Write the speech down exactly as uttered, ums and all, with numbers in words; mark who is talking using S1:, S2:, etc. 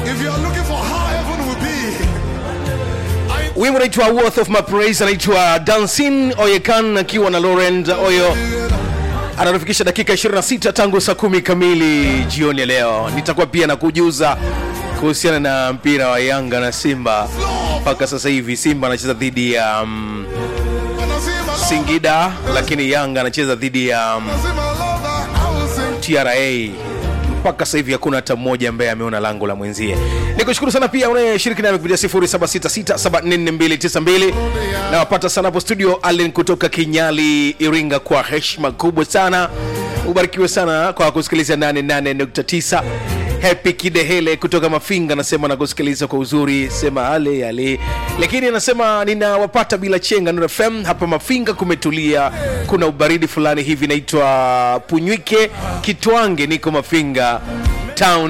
S1: If you are looking for how heaven will be,
S2: wimbo unaitwa Worth of My Praise, anaitwa Dancing Oyekan akiwa na Laurent Oyo. Anarufikisha dakika ishirini na sita tangu saa kumi kamili jioni leo. Nitakuwa pia na kujuza kuhusiana na mpira wa Yanga na Simba. Paka sasa hivi Simba anacheza dhidi ya um, Singida, lakini Yanga anacheza dhidi ya um, T R A. Mpaka sasa hivi hakuna hata mmoja ambaye ameona lango la mwenzie. Nikushukuru sana pia unayeshiriki nami kupitia sifuri saba sita sita saba nne nne mbili tisa mbili. Na wapata sana hapo studio Allen kutoka Kinyali Iringa, kwa heshima kubwa sana. Ubarikiwe sana kwa kusikiliza nane nane nukta tisa. Happy Kidehele kutoka Mafinga anasema na kusikiliza kwa uzuri, sema ale yale. Lakini anasema ninawapata bila chenga Nuru F M hapa Mafinga, kumetulia, kuna ubaridi fulani hivi. Naitwa Punywike Kitwange, niko Mafinga town.